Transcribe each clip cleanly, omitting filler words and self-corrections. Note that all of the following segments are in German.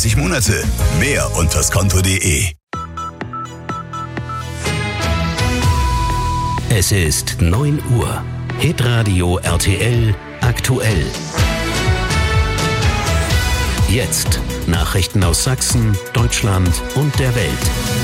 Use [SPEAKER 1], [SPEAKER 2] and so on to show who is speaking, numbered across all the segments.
[SPEAKER 1] 30 Monate. Mehr unter skonto.de.
[SPEAKER 2] Es ist 9 Uhr. Hitradio RTL aktuell. Jetzt Nachrichten aus Sachsen, Deutschland und der Welt.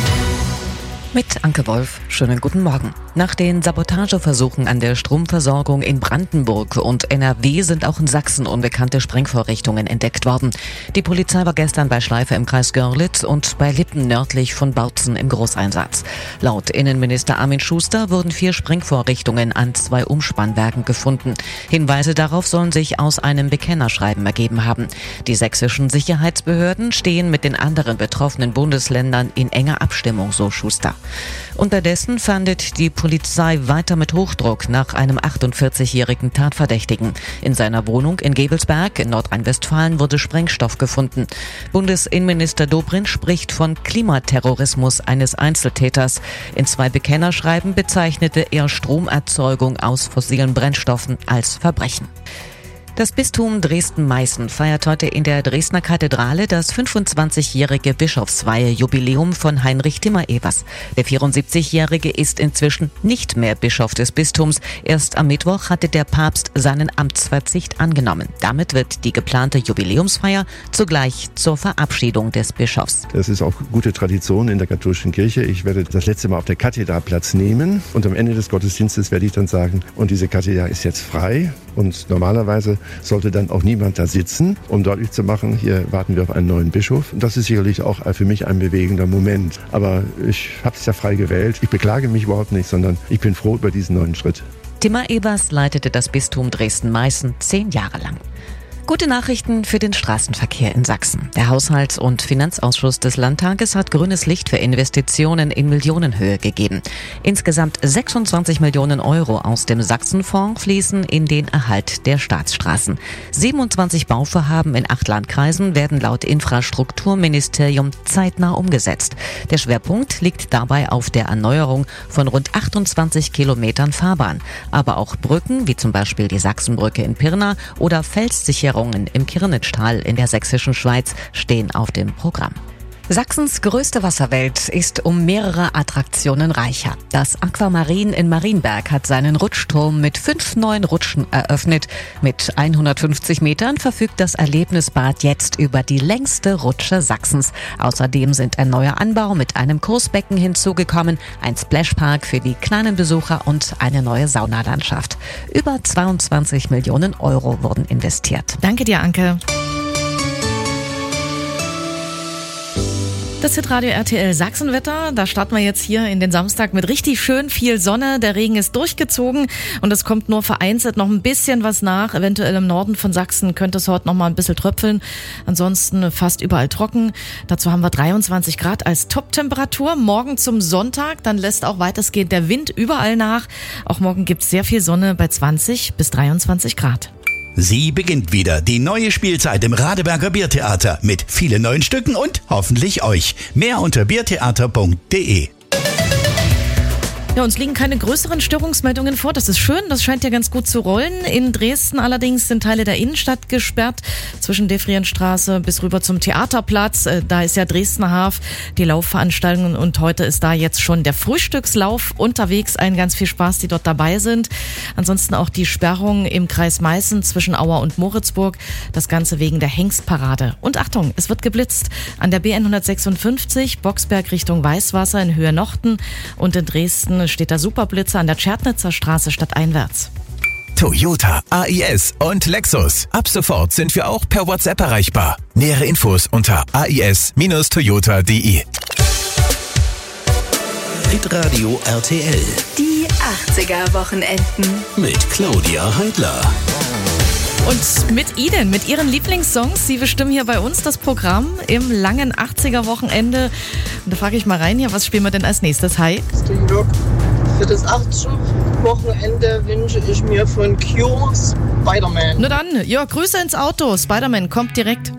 [SPEAKER 3] Mit Anke Wolf, schönen guten Morgen. Nach den Sabotageversuchen an der Stromversorgung in Brandenburg und NRW sind auch in Sachsen unbekannte Sprengvorrichtungen entdeckt worden. Die Polizei war gestern bei Schleife im Kreis Görlitz und bei Lippen nördlich von Bautzen im Großeinsatz. Laut Innenminister Armin Schuster wurden 4 Sprengvorrichtungen an 2 Umspannwerken gefunden. Hinweise darauf sollen sich aus einem Bekennerschreiben ergeben haben. Die sächsischen Sicherheitsbehörden stehen mit den anderen betroffenen Bundesländern in enger Abstimmung, so Schuster. Unterdessen fahndet die Polizei weiter mit Hochdruck nach einem 48-jährigen Tatverdächtigen. In seiner Wohnung in Gevelsberg in Nordrhein-Westfalen wurde Sprengstoff gefunden. Bundesinnenminister Dobrindt spricht von Klimaterrorismus eines Einzeltäters. In 2 Bekennerschreiben bezeichnete er Stromerzeugung aus fossilen Brennstoffen als Verbrechen. Das Bistum Dresden-Meißen feiert heute in der Dresdner Kathedrale das 25-jährige Bischofsweihe-Jubiläum von Heinrich Timmer-Evers. Der 74-Jährige ist inzwischen nicht mehr Bischof des Bistums. Erst am Mittwoch hatte der Papst seinen Amtsverzicht angenommen. Damit wird die geplante Jubiläumsfeier zugleich zur Verabschiedung des Bischofs.
[SPEAKER 4] Das ist auch gute Tradition in der katholischen Kirche. Ich werde das letzte Mal auf der Kathedra Platz nehmen und am Ende des Gottesdienstes werde ich dann sagen, und diese Kathedra ist jetzt frei und normalerweise sollte dann auch niemand da sitzen, um deutlich zu machen, hier warten wir auf einen neuen Bischof. Und das ist sicherlich auch für mich ein bewegender Moment. Aber ich habe es ja frei gewählt. Ich beklage mich überhaupt nicht, sondern ich bin froh über diesen neuen Schritt.
[SPEAKER 3] Timmer-Evers leitete das Bistum Dresden-Meißen 10 Jahre lang. Gute Nachrichten für den Straßenverkehr in Sachsen. Der Haushalts- und Finanzausschuss des Landtages hat grünes Licht für Investitionen in Millionenhöhe gegeben. Insgesamt 26 Millionen Euro aus dem Sachsenfonds fließen in den Erhalt der Staatsstraßen. 27 Bauvorhaben in 8 Landkreisen werden laut Infrastrukturministerium zeitnah umgesetzt. Der Schwerpunkt liegt dabei auf der Erneuerung von rund 28 Kilometern Fahrbahn. Aber auch Brücken, wie zum Beispiel die Sachsenbrücke in Pirna oder Felssicherung im Kirnitschtal in der sächsischen Schweiz stehen auf dem Programm. Sachsens größte Wasserwelt ist um mehrere Attraktionen reicher. Das Aquamarin in Marienberg hat seinen Rutschturm mit 5 neuen Rutschen eröffnet. Mit 150 Metern verfügt das Erlebnisbad jetzt über die längste Rutsche Sachsens. Außerdem sind ein neuer Anbau mit einem Kursbecken hinzugekommen, ein Splashpark für die kleinen Besucher und eine neue Saunalandschaft. Über 22 Millionen Euro wurden investiert.
[SPEAKER 5] Danke dir, Anke. Das Hitradio RTL Sachsenwetter, da starten wir jetzt hier in den Samstag mit richtig schön viel Sonne. Der Regen ist durchgezogen und es kommt nur vereinzelt noch ein bisschen was nach. Eventuell im Norden von Sachsen könnte es heute noch mal ein bisschen tröpfeln. Ansonsten fast überall trocken. Dazu haben wir 23 Grad als Top-Temperatur. Morgen zum Sonntag, dann lässt auch weitestgehend der Wind überall nach. Auch morgen gibt es sehr viel Sonne bei 20 bis 23 Grad.
[SPEAKER 1] Sie beginnt wieder, die neue Spielzeit im Radeberger Biertheater mit vielen neuen Stücken und hoffentlich euch. Mehr unter biertheater.de.
[SPEAKER 5] Ja, uns liegen keine größeren Störungsmeldungen vor. Das ist schön, das scheint ja ganz gut zu rollen. In Dresden allerdings sind Teile der Innenstadt gesperrt, zwischen Devrienstraße bis rüber zum Theaterplatz. Da ist ja Dresdner Haf, die Laufveranstaltungen und heute ist da jetzt schon der Frühstückslauf unterwegs. Allen ganz viel Spaß, die dort dabei sind. Ansonsten auch die Sperrung im Kreis Meißen zwischen Auer und Moritzburg. Das Ganze wegen der Hengstparade. Und Achtung, es wird geblitzt an der BN 156, Boxberg Richtung Weißwasser in Höhe Nochten und in Dresden steht der Superblitzer an der Tschernitzer Straße stadteinwärts.
[SPEAKER 6] Toyota, AIS und Lexus. Ab sofort sind wir auch per WhatsApp erreichbar. Nähere Infos unter ais-toyota.de.
[SPEAKER 2] Hitradio RTL
[SPEAKER 7] Die 80er-Wochenenden
[SPEAKER 2] mit Claudia Heidler.
[SPEAKER 5] Und mit Ihnen, mit Ihren Lieblingssongs. Sie bestimmen hier bei uns das Programm im langen 80er-Wochenende. Und da frage ich mal rein hier, was spielen wir denn als nächstes? Hi.
[SPEAKER 8] Für das 80er-Wochenende wünsche ich mir von Cure Spider-Man.
[SPEAKER 5] Na dann, ja, Grüße ins Auto. Spider-Man kommt direkt.